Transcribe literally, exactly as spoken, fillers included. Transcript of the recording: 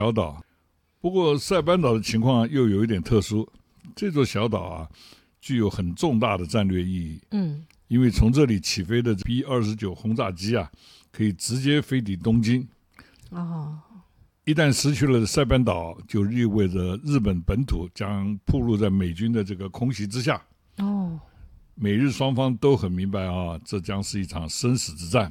小岛。不过塞班岛的情况又有一点特殊，这座小岛啊具有很重大的战略意义。 嗯， 因为从这里起飞的 B 二十九 轰炸机啊，可以直接飞抵东京。 哦， 一旦失去了塞班岛，就意味着日本本土将暴露在美军的这个空袭之下。 哦， 美日双方都很明白啊，这将是一场生死之战。